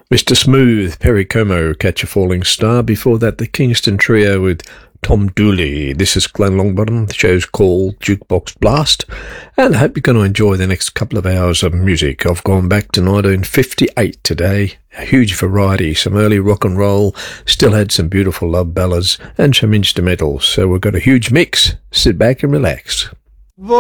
Mr. Smooth, Perry Como, Catch a Falling Star. Before that, the Kingston Trio with Tom Dooley. This is Glenn Longbottom. The show's called Jukebox Blast, and I hope you're going to enjoy the next couple of hours of music. I've gone back to 1958 today. A huge variety, some early rock and roll, still had some beautiful love ballads and some instrumentals. So we've got a huge mix. Sit back and relax.